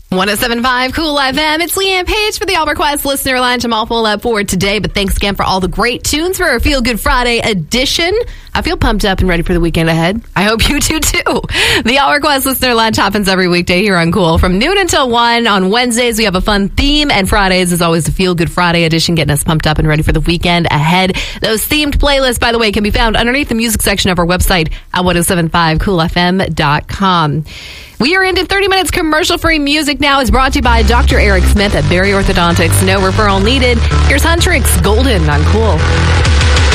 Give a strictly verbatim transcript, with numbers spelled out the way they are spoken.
one oh seven point five Cool F M. It's Leanne Page for the All Request Listener Lunch. I'm all full up for today, but thanks again for all the great tunes for our Feel Good Friday edition. I feel pumped up and ready for the weekend ahead. I hope you do too. The All Request Listener Lunch happens every weekday here on Cool from noon until one. On Wednesdays, we have a fun theme, and Fridays is always the Feel Good Friday edition, getting us pumped up and ready for the weekend ahead. Those themed playlists, by the way, can be found underneath the music section of our website at ten seventy-five cool f m dot com. We are into thirty minutes commercial-free music now. Is brought to you by Doctor Eric Smith at Barry Orthodontics. No referral needed. Here's Huntrix Golden on Cool.